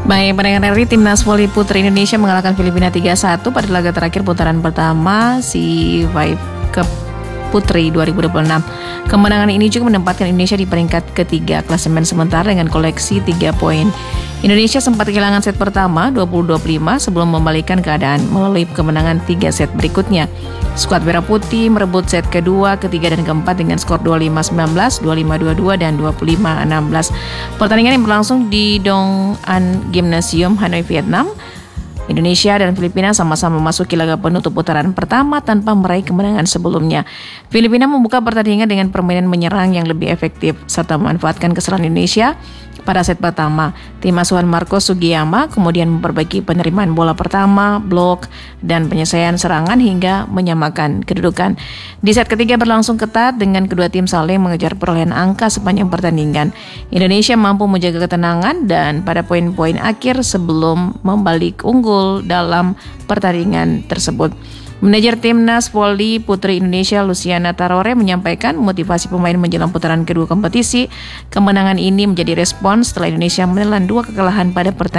Baik, pendengar RRI, Timnas Voli Putri Indonesia mengalahkan Filipina 3-1 pada laga terakhir putaran pertama C5 Cup Putri 2026. Kemenangan ini juga menempatkan Indonesia di peringkat ketiga klasemen sementara dengan koleksi 3 poin. Indonesia sempat kehilangan set pertama 20-25 sebelum membalikan keadaan melalui kemenangan 3 set berikutnya. Skuad Merah Putih merebut set kedua, ketiga, dan keempat dengan skor 25-19, 25-22, dan 25-16. Pertandingan yang berlangsung di Dong An Gymnasium, Hanoi, Vietnam. Indonesia dan Filipina sama-sama memasuki laga penutup putaran pertama tanpa meraih kemenangan sebelumnya. Filipina membuka pertandingan dengan permainan menyerang yang lebih efektif serta memanfaatkan kesalahan Indonesia pada set pertama. Tim asuhan Marcos Sugiyama kemudian memperbaiki penerimaan bola pertama, blok, dan penyelesaian serangan hingga menyamakan kedudukan. Di set ketiga berlangsung ketat dengan kedua tim saling mengejar perolehan angka sepanjang pertandingan. Indonesia mampu menjaga ketenangan dan pada poin-poin akhir sebelum membalik unggul dalam pertandingan tersebut. Manajer Timnas Voli Putri Indonesia Luciana Tarore menyampaikan motivasi pemain menjelang putaran kedua kompetisi. Kemenangan ini menjadi respons setelah Indonesia menelan 2 kekalahan pada pertandingan